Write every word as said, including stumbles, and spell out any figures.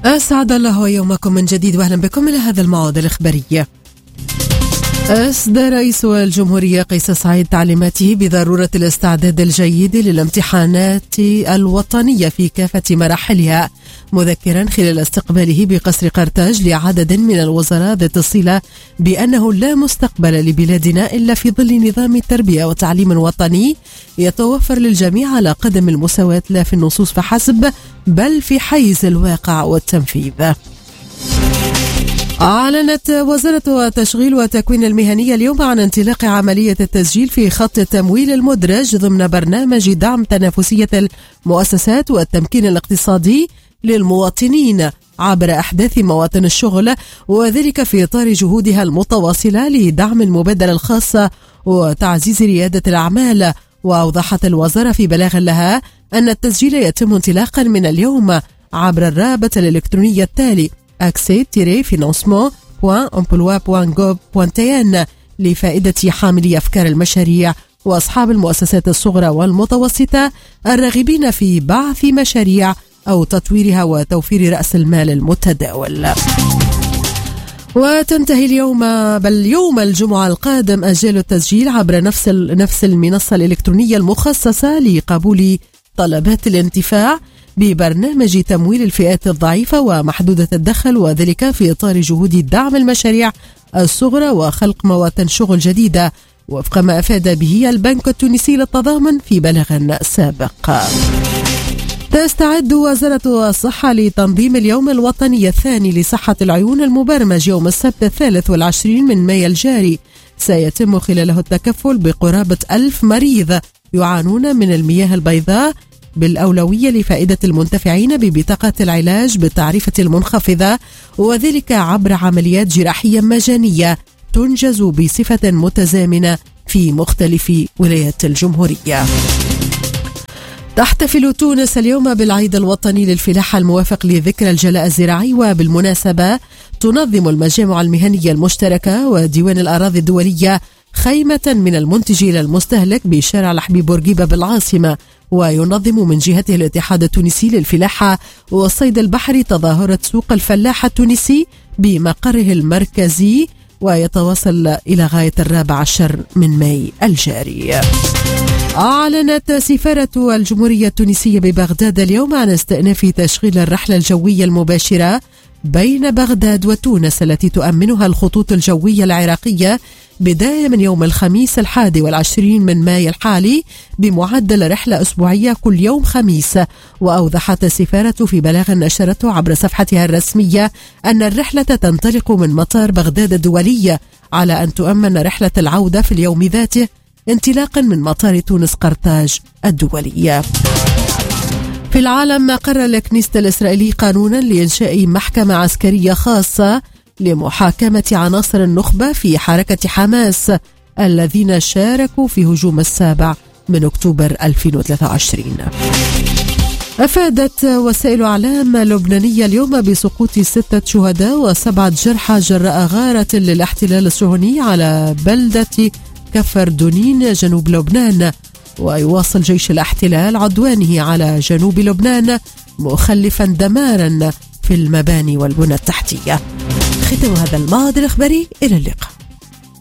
أسعد الله يومكم من جديد وأهلا بكم إلى هذا الموعد الإخباري. أصدر رئيس الجمهورية قيس سعيد تعليماته بضرورة الاستعداد الجيد للامتحانات الوطنية في كافة مراحلها، مذكرا خلال استقباله بقصر قرطاج لعدد من الوزراء ذات الصلة بأنه لا مستقبل لبلادنا إلا في ظل نظام تربية وتعليم وطني يتوفر للجميع على قدم المساواة، لا في النصوص فحسب بل في حيز الواقع والتنفيذ. أعلنت وزارة التشغيل والتكوين المهني اليوم عن انطلاق عملية التسجيل في خط التمويل المدرج ضمن برنامج دعم تنافسية المؤسسات والتمكين الاقتصادي للمواطنين عبر أحداث مواطن الشغل، وذلك في إطار جهودها المتواصلة لدعم المبادرة الخاصة وتعزيز ريادة الأعمال. وأوضحت الوزارة في بلاغ لها أن التسجيل يتم انطلاقا من اليوم عبر الرابط الإلكتروني التالي accès tiret financement point emploi point gov point t n لفائدة حاملي أفكار المشاريع وأصحاب المؤسسات الصغرى والمتوسطة الراغبين في بعث مشاريع أو تطويرها وتوفير رأس المال المتداول. وتنتهي اليوم بل يوم الجمعة القادم أجال التسجيل عبر نفس نفس المنصة الإلكترونية المخصصة لقبول طلبات الانتفاع ببرنامج تمويل الفئات الضعيفة ومحدودة الدخل، وذلك في إطار جهود دعم المشاريع الصغرى وخلق مواطن شغل جديدة وفق ما أفاد به البنك التونسي للتضامن في بلاغ سابق. تستعد وزارة الصحة لتنظيم اليوم الوطني الثاني لصحة العيون المبرمج يوم السبت الثالث والعشرين من مايو الجاري. سيتم خلاله التكفل بقرابة ألف مريض يعانون من المياه البيضاء بالأولوية لفائدة المنتفعين ببطاقات العلاج بالتعريفة المنخفضة، وذلك عبر عمليات جراحية مجانية تنجز بصفة متزامنة في مختلف ولايات الجمهورية. تحتفل تونس اليوم بالعيد الوطني للفلاحة الموافق لذكرى الجلاء الزراعي، وبالمناسبة تنظم المجامع المهنية المشتركة وديوان الأراضي الدولية خيمة من المنتج إلى المستهلك بشارع الحبيب بورقيبة بالعاصمة، وينظم من جهته الاتحاد التونسي للفلاحة والصيد البحري تظاهرة سوق الفلاحة التونسي بمقره المركزي، ويتواصل إلى غاية الرابع عشر من ماي الجاري. أعلنت سفارة الجمهورية التونسية ببغداد اليوم عن استئناف تشغيل الرحلة الجوية المباشرة بين بغداد وتونس التي تؤمنها الخطوط الجوية العراقية بداية من يوم الخميس الحادي والعشرين من ماي الحالي بمعدل رحلة أسبوعية كل يوم خميس. وأوضحت السفارة في بلاغ نشرته عبر صفحتها الرسمية أن الرحلة تنطلق من مطار بغداد الدولي، على أن تؤمن رحلة العودة في اليوم ذاته انطلاقا من مطار تونس قرطاج الدولي. في العالم، قرر الكنيست الإسرائيلي قانونا لإنشاء محكمة عسكرية خاصة لمحاكمة عناصر النخبة في حركة حماس الذين شاركوا في هجوم السابع من أكتوبر ألفين وثلاثة وعشرين. أفادت وسائل إعلام لبنانية اليوم بسقوط ستة شهداء وسبعة جرحى جراء غارة للاحتلال الصهيوني على بلدة كفر دونين جنوب لبنان. ويواصل جيش الاحتلال عدوانه على جنوب لبنان مخلفا دمارا في المباني والبنى التحتية. ختم هذا الموعد الإخباري، إلى اللقاء.